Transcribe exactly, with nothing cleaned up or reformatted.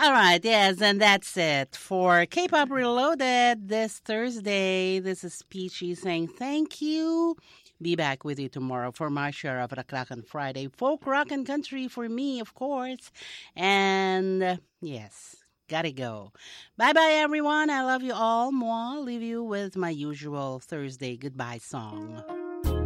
All right, yes, and that's it for K-Pop Reloaded this Thursday. This is Peachy saying thank you. Be back with you tomorrow for my share of Rock Rock on Friday. Folk, rock, and country for me, of course. And uh, yes, gotta go. Bye-bye, everyone. I love you all. Moi, leave you with my usual Thursday goodbye song.